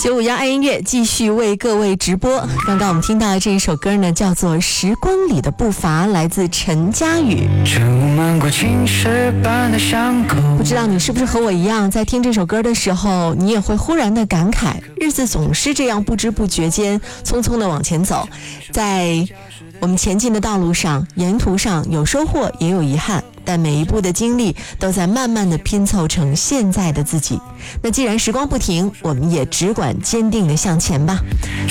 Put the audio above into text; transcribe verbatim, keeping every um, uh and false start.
九五幺爱音乐继续为各位直播。刚刚我们听到的这一首歌呢，叫做《时光里的步伐》，来自陈佳宇。不知道你是不是和我一样，在听这首歌的时候，你也会忽然的感慨，日子总是这样不知不觉间匆匆的往前走，在我们前进的道路上，沿途上有收获也有遗憾，但每一步的经历都在慢慢的拼凑成现在的自己。那既然时光不停，我们也只管坚定的向前吧。